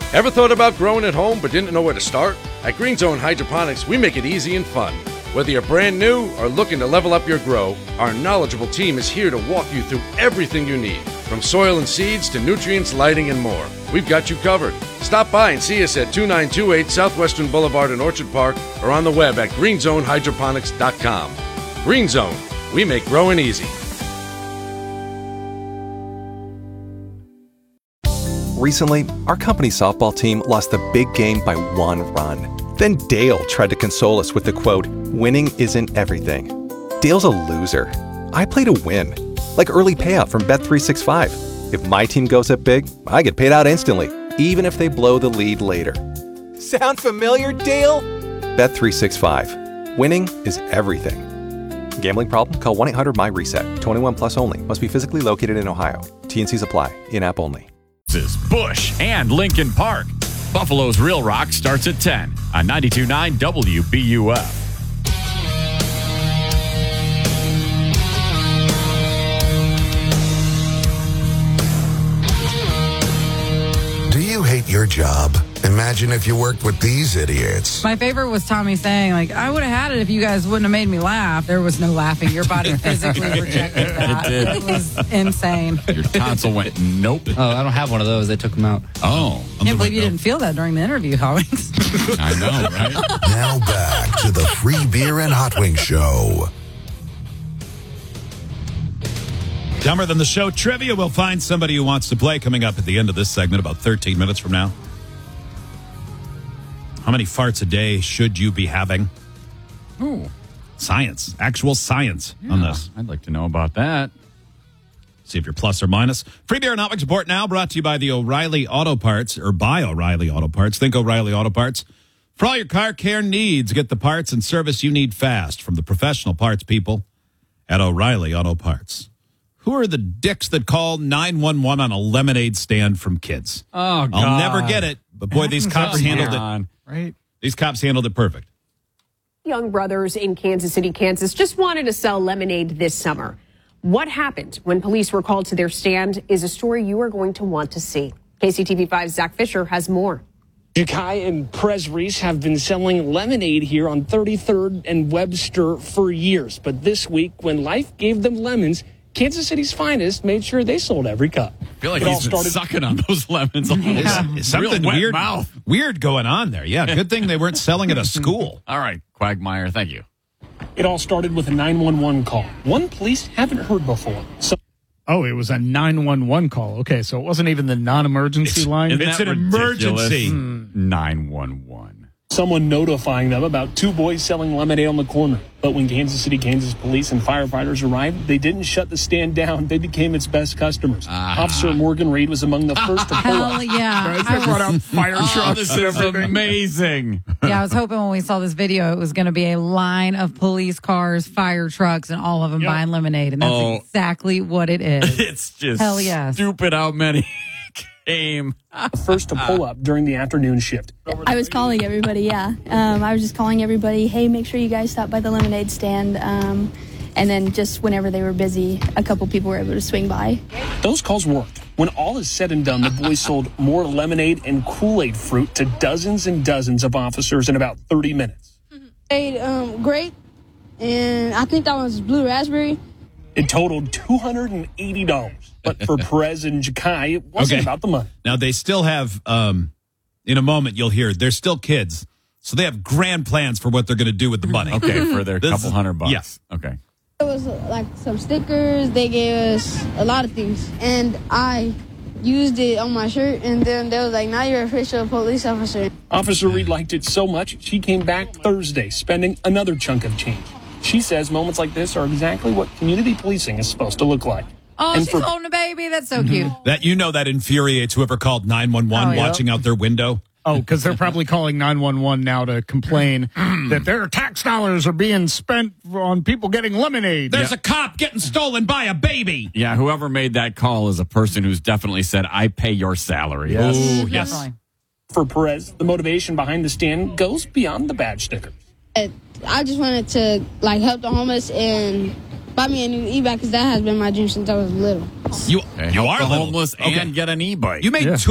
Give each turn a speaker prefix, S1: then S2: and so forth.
S1: Ever thought about growing at home but didn't know where to start? At Green Zone Hydroponics, we make it easy and fun. Whether you're brand new or looking to level up your grow, our knowledgeable team is here to walk you through everything you need, from soil and seeds to nutrients, lighting, and more. We've got you covered. Stop by and see us at 2928 Southwestern Boulevard in Orchard Park or on the web at greenzonehydroponics.com. Green Zone, we make growing easy.
S2: Recently, our company softball team lost the big game by 1 run. Then Dale tried to console us with the quote, "Winning isn't everything." Dale's a loser. I play to win, like early payout from Bet365. If my team goes up big, I get paid out instantly, even if they blow the lead later. Sound familiar, Dale? Bet365. Winning is everything. Gambling problem? Call 1-800-MY-RESET. 21 plus only. Must be physically located in Ohio. T&Cs apply. In-app only.
S3: This is Bush and Lincoln Park. Buffalo's Real Rock starts at 10 on 92.9 WBUF.
S4: Do you hate your job? Imagine if you worked with these idiots.
S5: My favorite was Tommy saying, I would have had it if you guys wouldn't have made me laugh. There was no laughing. Your body physically rejected that.
S3: It did.
S5: It was insane.
S3: Your tonsil went, nope.
S6: Oh, I don't have one of those. They took them out.
S3: Oh.
S5: I can't believe you didn't feel that during the interview, Hollings.
S3: I know, right?
S4: Now back to the Free Beer and Hot Wings Show.
S7: Dumber Than the Show trivia. We'll find somebody who wants to play coming up at the end of this segment, about 13 minutes from now. How many farts a day should you be having?
S3: Ooh.
S7: Science. Actual science on this.
S3: I'd like to know about that.
S7: See if you're plus or minus. Free Beer and Hot Wings Report now brought to you by the O'Reilly Auto Parts, or by O'Reilly Auto Parts. Think O'Reilly Auto Parts. For all your car care needs, get the parts and service you need fast from the professional parts people at O'Reilly Auto Parts. Who are the dicks that call 911 on a lemonade stand from kids?
S6: Oh, God.
S7: I'll never get it. But boy, these cops handled it.
S6: Right?
S7: These cops handled it perfect.
S8: Young brothers in Kansas City, Kansas just wanted to sell lemonade this summer. What happened when police were called to their stand is a story you are going to want to see. KCTV5's Zach Fisher has more.
S9: Jakai and Prez Reese have been selling lemonade here on 33rd and Webster for years. But this week, when life gave them lemons, Kansas City's finest made sure they sold every cup.
S3: I feel like he's been sucking on those lemons.
S7: It's something
S3: real wet
S7: weird going on there. Yeah, good thing they weren't selling at a school.
S3: All right, Quagmire, thank you.
S9: It all started with a 911 call, one police haven't heard before.
S10: Oh, it was a 911 call. Okay, so it wasn't even the non-emergency line?
S7: It's an emergency.
S3: 911.
S9: Someone notifying them about two boys selling lemonade on the corner. But when Kansas City, Kansas police and firefighters arrived, they didn't shut the stand down. They became its best customers. Officer Morgan Reed was among the first to pull up.
S5: Hell yeah.
S10: They brought out fire trucks.
S3: This is amazing.
S5: Yeah, I was hoping when we saw this video, it was going to be a line of police cars, fire trucks, and all of them buying lemonade. And that's exactly what it is.
S3: It's just
S5: Hell yes.
S3: stupid how many came.
S9: First to pull up during the afternoon shift.
S11: I was calling everybody, yeah. I was just calling everybody, hey, make sure you guys stop by the lemonade stand. And then just whenever they were busy, a couple people were able to swing by.
S9: Those calls worked. When all is said and done, the boys sold more lemonade and Kool-Aid fruit to dozens and dozens of officers in about 30 minutes.
S11: Grape, and I think that was blue raspberry.
S9: It totaled $280. But for Perez and Jakai, it wasn't about the money.
S7: Now, they still have, in a moment, you'll hear, they're still kids. So they have grand plans for what they're going to do with the money.
S3: Okay, for their couple $100.
S7: Yes.
S3: Okay.
S11: It was like some stickers. They gave us a lot of things. And I used it on my shirt, and then they was like, now you're an official police officer.
S9: Officer Reed liked it so much, she came back Thursday, spending another chunk of change. She says moments like this are exactly what community policing is supposed to look like.
S5: Oh, she's holding a baby. That's so cute.
S7: That infuriates whoever called 911 watching out their window.
S10: Oh, because they're probably calling 911 now to complain that their tax dollars are being spent on people getting lemonade.
S7: There's a cop getting stolen by a baby.
S3: Yeah, whoever made that call is a person who's definitely said, I pay your salary.
S10: Yes.
S7: Ooh, yes.
S5: Definitely.
S9: For Perez, the motivation behind the stand goes beyond the badge sticker.
S11: I just wanted to help the homeless and buy me a new e-bike because that has been my dream since I was little.
S7: You are
S3: the
S7: little.
S3: homeless and get an e-bike.
S7: You made